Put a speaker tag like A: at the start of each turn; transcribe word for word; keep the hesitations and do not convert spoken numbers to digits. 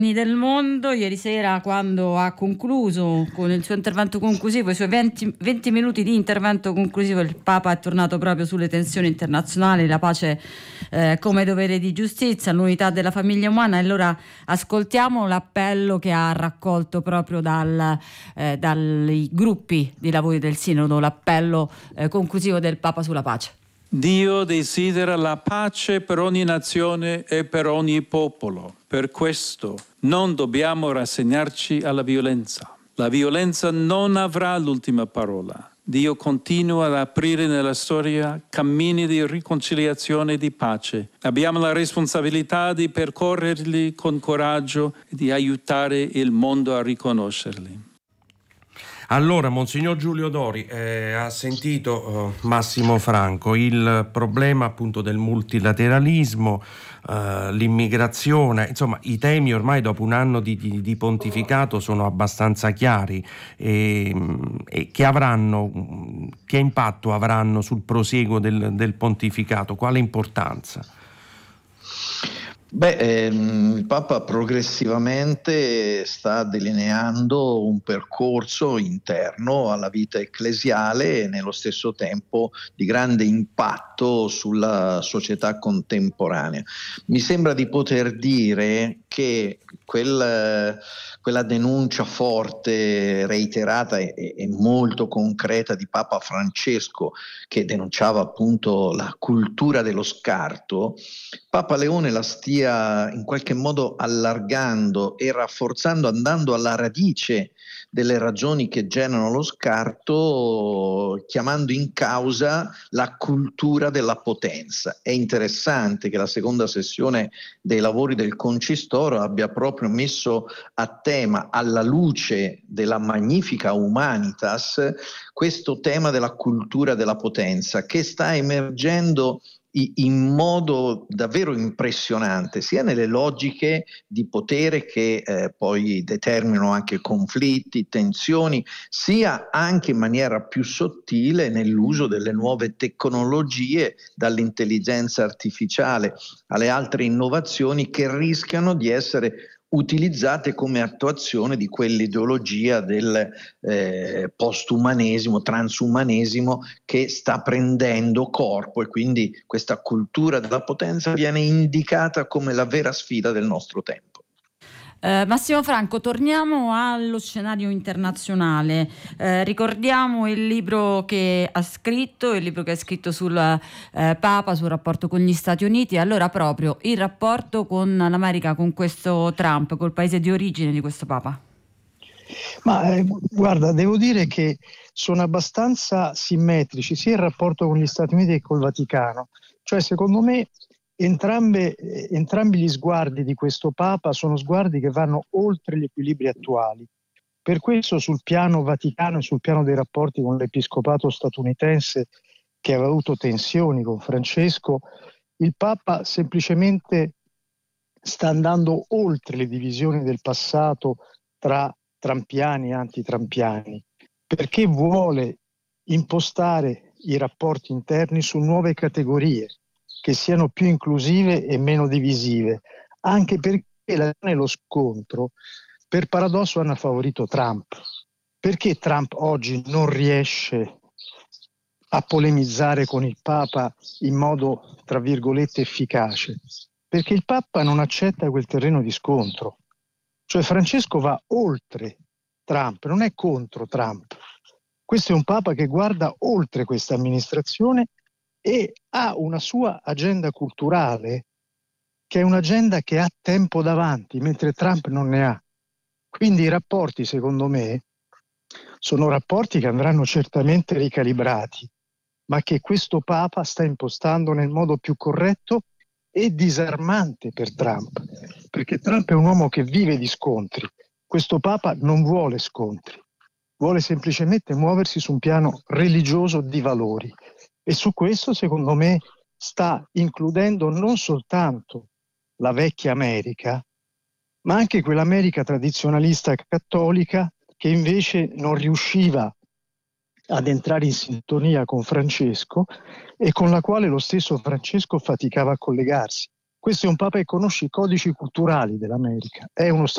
A: Del mondo ieri sera, quando ha concluso con il suo intervento conclusivo, i suoi venti, venti minuti di intervento conclusivo, il Papa è tornato proprio sulle tensioni internazionali, la pace eh, come dovere di giustizia, l'unità della famiglia umana. E allora ascoltiamo l'appello che ha raccolto proprio dal, eh, dai gruppi di lavori del Sinodo, l'appello eh, conclusivo del Papa sulla pace.
B: Dio desidera la pace per ogni nazione e per ogni popolo. Per questo non dobbiamo rassegnarci alla violenza. La violenza non avrà l'ultima parola. Dio continua ad aprire nella storia cammini di riconciliazione e di pace. Abbiamo la responsabilità di percorrerli con coraggio e di aiutare il mondo a riconoscerli.
C: Allora, Monsignor Giulio Dori, eh, ha sentito eh, Massimo Franco, il problema appunto del multilateralismo, eh, l'immigrazione, insomma i temi ormai dopo un anno di, di, di pontificato sono abbastanza chiari e, e che avranno, che impatto avranno sul prosieguo del, del pontificato, quale importanza?
D: Beh, ehm, il Papa progressivamente sta delineando un percorso interno alla vita ecclesiale e nello stesso tempo di grande impatto sulla società contemporanea. Mi sembra di poter dire che quel, quella denuncia forte, reiterata e, e molto concreta di Papa Francesco, che denunciava appunto la cultura dello scarto, Papa Leone la stia in qualche modo allargando e rafforzando, andando alla radice delle ragioni che generano lo scarto, chiamando in causa la cultura della potenza. È interessante che la seconda sessione dei lavori del Concistoro abbia proprio messo a tema, alla luce della Magnificat Humanitas, questo tema della cultura della potenza, che sta emergendo in modo davvero impressionante, sia nelle logiche di potere che eh, poi determinano anche conflitti, tensioni, sia anche in maniera più sottile nell'uso delle nuove tecnologie, dall'intelligenza artificiale alle altre innovazioni che rischiano di essere utilizzate come attuazione di quell'ideologia del eh, postumanesimo, transumanesimo che sta prendendo corpo, e quindi questa cultura della potenza viene indicata come la vera sfida del nostro tempo.
A: Eh, Massimo Franco, torniamo allo scenario internazionale. Eh, ricordiamo il libro che ha scritto, il libro che ha scritto sul eh, Papa, sul rapporto con gli Stati Uniti. Allora, proprio il rapporto con l'America, con questo Trump, col paese di origine di questo Papa.
E: Ma eh, guarda, devo dire che sono abbastanza simmetrici sia il rapporto con gli Stati Uniti che col Vaticano. Cioè, secondo me, Entrambe, entrambi gli sguardi di questo Papa sono sguardi che vanno oltre gli equilibri attuali. Per questo sul piano vaticano e sul piano dei rapporti con l'episcopato statunitense, che aveva avuto tensioni con Francesco, il Papa semplicemente sta andando oltre le divisioni del passato tra trampiani e antitrampiani, perché vuole impostare i rapporti interni su nuove categorie che siano più inclusive e meno divisive, anche perché lo scontro, per paradosso, hanno favorito Trump. Perché Trump oggi non riesce a polemizzare con il Papa in modo, tra virgolette, efficace? Perché il Papa non accetta quel terreno di scontro. Cioè Francesco va oltre Trump, non è contro Trump. Questo è un Papa che guarda oltre questa amministrazione e ha una sua agenda culturale che è un'agenda che ha tempo davanti, mentre Trump non ne ha. Quindi i rapporti, secondo me, sono rapporti che andranno certamente ricalibrati, ma che questo Papa sta impostando nel modo più corretto e disarmante per Trump, perché Trump è un uomo che vive di scontri. Questo Papa non vuole scontri, vuole semplicemente muoversi su un piano religioso di valori. E su questo, secondo me, sta includendo non soltanto la vecchia America, ma anche quell'America tradizionalista cattolica che invece non riusciva ad entrare in sintonia con Francesco e con la quale lo stesso Francesco faticava a collegarsi. Questo è un Papa che conosce i codici culturali dell'America, è uno